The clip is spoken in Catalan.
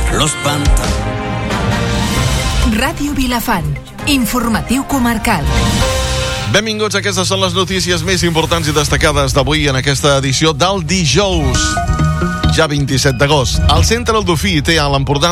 los pantanos. Ràdio Vilafant, informatiu comarcal. Benvinguts, aquestes són les notícies més importants i destacades d'avui en aquesta edició del dijous, ja 27 d'agost. El Centre El Dofí té a l'Empordà